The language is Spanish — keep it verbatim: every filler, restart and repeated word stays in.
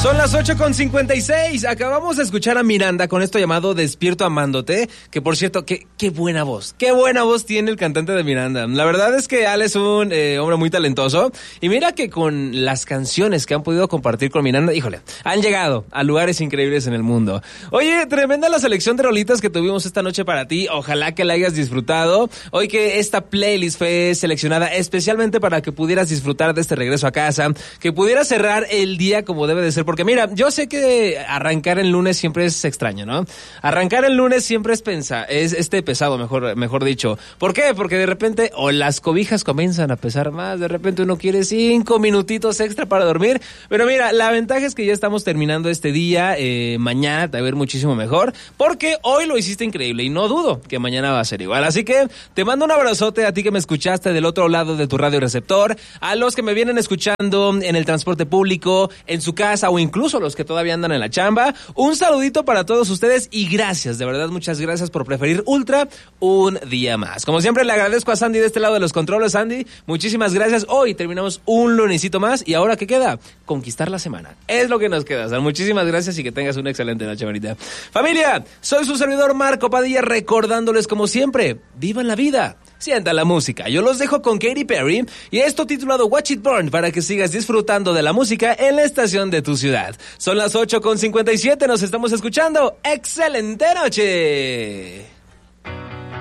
Son las ocho con cincuenta y seis. Acabamos de escuchar a Miranda con esto llamado Despierto Amándote. Que por cierto, qué, qué buena voz. Qué buena voz tiene el cantante de Miranda. La verdad es que Al es un eh, hombre muy talentoso. Y mira que con las canciones que han podido compartir con Miranda, híjole, han llegado a lugares increíbles en el mundo. Oye, tremenda la selección de rolitas que tuvimos esta noche para ti. Ojalá que la hayas disfrutado. Hoy que esta playlist fue seleccionada especialmente para que pudieras disfrutar de este regreso a casa. Que pudieras cerrar el día como debe de ser. Porque mira, yo sé que arrancar el lunes siempre es extraño, ¿no? Arrancar el lunes siempre es pensa, es este pesado, mejor, mejor dicho. ¿Por qué? Porque de repente o las cobijas comienzan a pesar más, de repente uno quiere cinco minutitos extra para dormir. Pero mira, la ventaja es que ya estamos terminando este día, eh, mañana te va a ver muchísimo mejor, porque hoy lo hiciste increíble y no dudo que mañana va a ser igual. Así que te mando un abrazote a ti que me escuchaste del otro lado de tu radio receptor, a los que me vienen escuchando en el transporte público, en su casa o incluso los que todavía andan en la chamba. Un saludito para todos ustedes y gracias, de verdad, muchas gracias por preferir Ultra un día más. Como siempre, le agradezco a Sandy de este lado de los controles. Sandy, muchísimas gracias. Hoy terminamos un lunesito más y ahora, ¿qué queda? Conquistar la semana. Es lo que nos queda. San. Muchísimas gracias y que tengas una excelente noche, manita. Familia, soy su servidor Marco Padilla, recordándoles como siempre, vivan la vida. Sientan la música. Yo los dejo con Katy Perry y esto titulado Watch It Burn para que sigas disfrutando de la música en la estación de tu ciudad. Son las ocho con cincuenta y siete, nos estamos escuchando. ¡Excelente noche!